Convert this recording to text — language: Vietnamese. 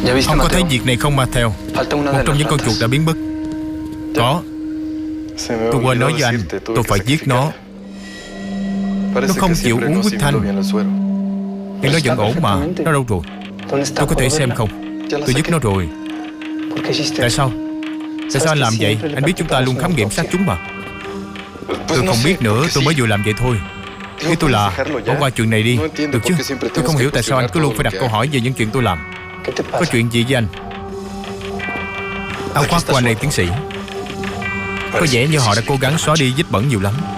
Ông có thấy việc này không Mateo? Một trong những con chuột đã biến mất. Có. Tôi quên nói với anh, tôi phải giết nó. Nó không chịu uống huyết thanh. Nhưng nó vẫn ổn mà. Nó đâu rồi? Tôi có thể xem không? Tôi giết nó rồi. Tại sao? Tại sao anh làm vậy? Anh biết chúng ta luôn khám nghiệm xác chúng mà. Tôi không biết nữa, tôi mới vừa làm vậy thôi. Ý tôi là bỏ qua chuyện này đi, được chứ? Tôi không hiểu tại sao anh cứ luôn phải đặt câu hỏi về những chuyện tôi làm. Có chuyện gì với anh? Áo khoác của anh này tiến sĩ, có vẻ như họ đã cố gắng xóa đi vết bẩn nhiều lắm.